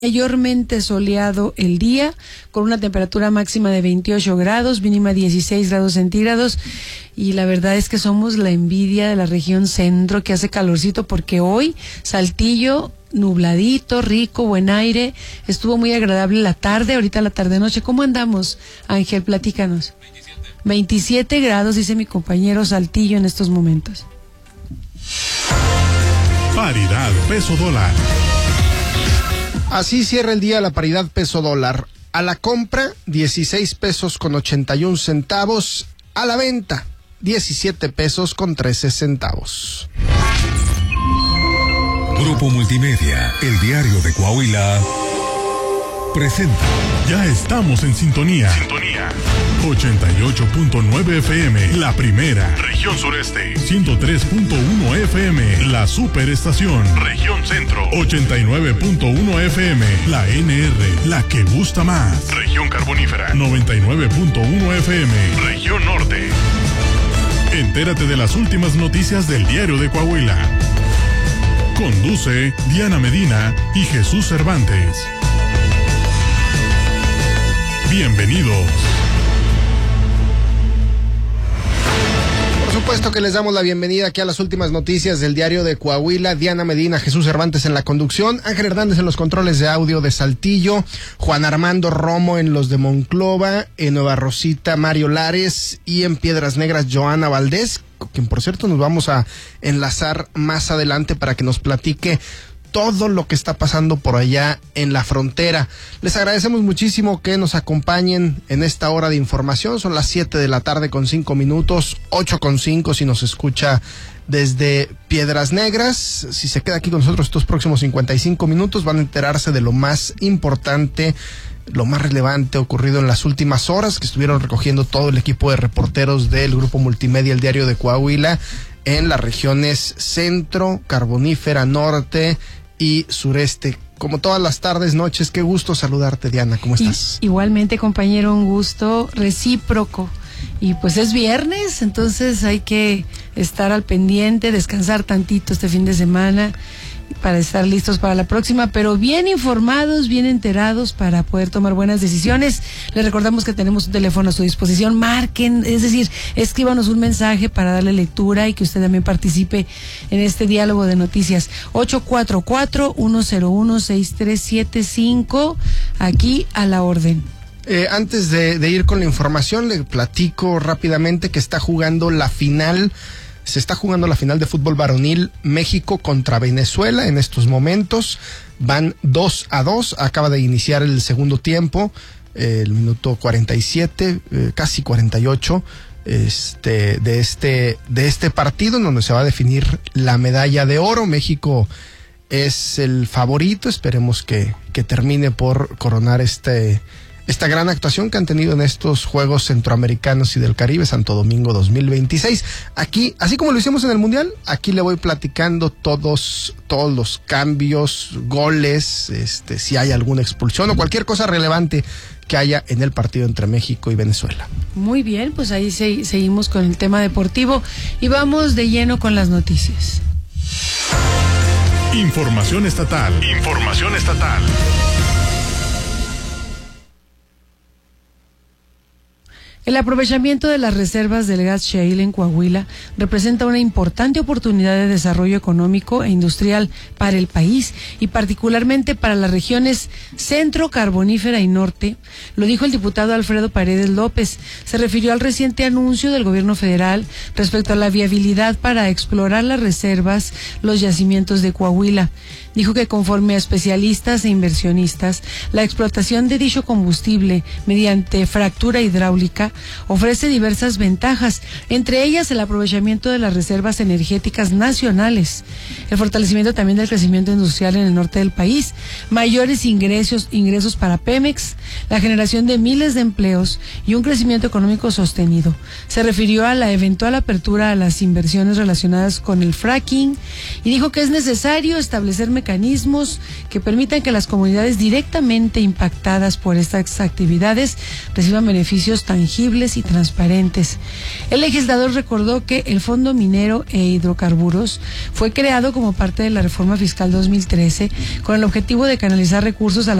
Mayormente soleado el día, con una temperatura máxima de 28 grados, mínima 16 grados centígrados, y la verdad es que somos la envidia de la región centro, que hace calorcito, porque hoy Saltillo, nubladito, rico, buen aire, estuvo muy agradable la tarde, ahorita la tarde-noche. ¿Cómo andamos, Ángel? Platícanos. 27 grados, dice mi compañero Saltillo en estos momentos. Paridad peso-dólar. Así cierra el día la paridad peso-dólar. A la compra, 16 pesos con 81 centavos. A la venta, 17 pesos con 13 centavos. Grupo Multimedia, el diario de Coahuila, presenta. Ya estamos en sintonía. 88.9 FM, la primera. Región Sureste. 103.1 FM, la superestación. Región Centro. 89.1 FM, la NR, la que gusta más. Región Carbonífera. 99.1 FM, Región Norte. Entérate de las últimas noticias del diario de Coahuila. Conduce Diana Medina y Jesús Cervantes. Bienvenidos. Por supuesto que les damos la bienvenida aquí a las últimas noticias del diario de Coahuila. Diana Medina, Jesús Cervantes en la conducción, Ángel Hernández en los controles de audio de Saltillo, Juan Armando Romo en los de Monclova, en Nueva Rosita Mario Lares y en Piedras Negras Joana Valdés, quien por cierto nos vamos a enlazar más adelante para que nos platique todo lo que está pasando por allá en la frontera. Les agradecemos muchísimo que nos acompañen en esta hora de información. Son las 7 de la tarde con 5 minutos, 8:05 si nos escucha desde Piedras Negras. Si se queda aquí con nosotros estos próximos 55 minutos, van a enterarse de lo más importante, lo más relevante ocurrido en las últimas horas, que estuvieron recogiendo todo el equipo de reporteros del Grupo Multimedia, el diario de Coahuila, en las regiones centro, carbonífera, norte y sureste. Como todas las tardes, noches, qué gusto saludarte, Diana, ¿cómo estás? Igualmente, compañero, un gusto recíproco. Y pues es viernes, entonces hay que estar al pendiente, descansar tantito este fin de semana para estar listos para la próxima, pero bien informados, bien enterados para poder tomar buenas decisiones. Les recordamos que tenemos un teléfono a su disposición, marquen, es decir, escríbanos un mensaje para darle lectura y que usted también participe en este diálogo de noticias. 844-101-6375, aquí a la orden. Antes de ir con la información, le platico rápidamente que se está jugando la final de fútbol varonil, México contra Venezuela en estos momentos. Van 2-2, acaba de iniciar el segundo tiempo, el minuto 47, casi 48, de este partido, en donde se va a definir la medalla de oro. México es el favorito, esperemos que termine por coronar esta gran actuación que han tenido en estos Juegos Centroamericanos y del Caribe, Santo Domingo 2026. Aquí, así como lo hicimos en el Mundial, aquí le voy platicando todos los cambios, goles, si hay alguna expulsión o cualquier cosa relevante que haya en el partido entre México y Venezuela. Muy bien, pues ahí seguimos con el tema deportivo y vamos de lleno con las noticias. Información estatal. El aprovechamiento de las reservas del gas shale en Coahuila representa una importante oportunidad de desarrollo económico e industrial para el país y particularmente para las regiones centro, carbonífera y norte. Lo dijo el diputado Alfredo Paredes López. Se refirió al reciente anuncio del gobierno federal respecto a la viabilidad para explorar las reservas, los yacimientos de Coahuila. Dijo que conforme a especialistas e inversionistas, la explotación de dicho combustible mediante fractura hidráulica ofrece diversas ventajas, entre ellas el aprovechamiento de las reservas energéticas nacionales, el fortalecimiento también del crecimiento industrial en el norte del país, mayores ingresos para Pemex, la generación de miles de empleos y un crecimiento económico sostenido. Se refirió a la eventual apertura a las inversiones relacionadas con el fracking y dijo que es necesario establecer mecanismos que permitan que las comunidades directamente impactadas por estas actividades reciban beneficios tangibles y transparentes. El legislador recordó que el Fondo Minero e Hidrocarburos fue creado como parte de la reforma fiscal 2013 con el objetivo de canalizar recursos a